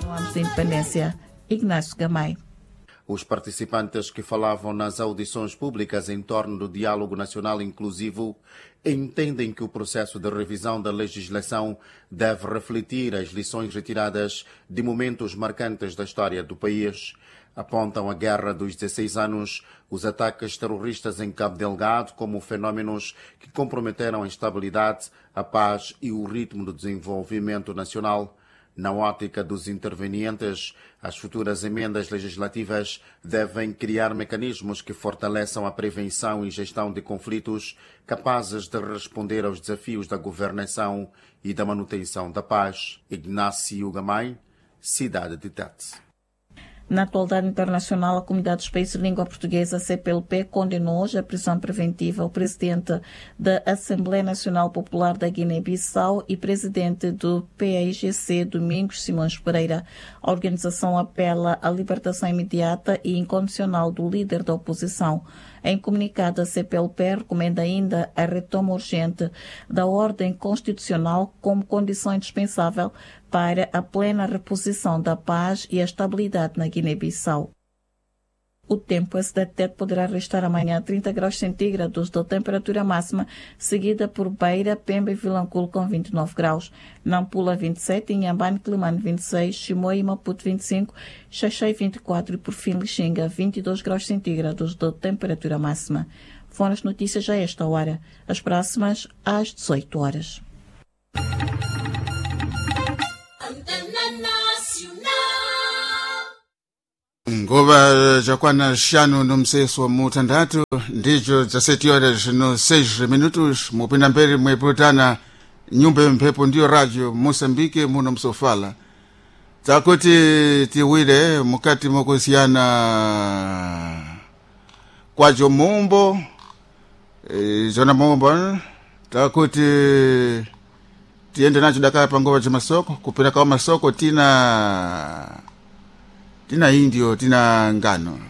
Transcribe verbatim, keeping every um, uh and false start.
anos de independência. Ignácio Gamay. Os participantes que falavam nas audições públicas em torno do Diálogo Nacional Inclusivo entendem que o processo de revisão da legislação deve refletir as lições retiradas de momentos marcantes da história do país. Apontam a Guerra dos dezesseis anos, os ataques terroristas em Cabo Delgado como fenómenos que comprometeram a estabilidade, a paz e o ritmo do desenvolvimento nacional. Na ótica dos intervenientes, as futuras emendas legislativas devem criar mecanismos que fortaleçam a prevenção e gestão de conflitos, capazes de responder aos desafios da governação e da manutenção da paz. Ignácio Gamay, Cidade de Tete. Na atualidade internacional, a Comunidade dos Países de Língua Portuguesa, C P L P, condenou hoje a prisão preventiva ao presidente da Assembleia Nacional Popular da Guiné-Bissau e presidente do P A I G C, Domingos Simões Pereira. A organização apela à libertação imediata e incondicional do líder da oposição. Em comunicado, a C P L P recomenda ainda a retoma urgente da ordem constitucional como condição indispensável para a plena reposição da paz e a estabilidade na Guiné-Bissau. O tempo, a cidade de Tete poderá registrar amanhã trinta graus centígrados de temperatura máxima, seguida por Beira, Pemba e Vilanculo com vinte e nove graus. Nampula vinte e sete, Inhambane, Climane vinte e seis, Chimoio e Maputo vinte e cinco, Xaxai vinte e quatro e por fim Lixinga vinte e dois graus centígrados de temperatura máxima. Foram as notícias a esta hora. As próximas às dezoito horas. Ngova jakwana shanu no mseso mutandatu ndicho dezessete horas no seis minutos mupinda mbele mweputana nyumba mpepo ndio radio Mosambike muno msofala takuti tiwire mukati mokusiana kwajo mumbo e, zona mumbo takuti tiende nacho dakaya pangova cha masoko kupeleka wa masoko tina tina indio tina ngano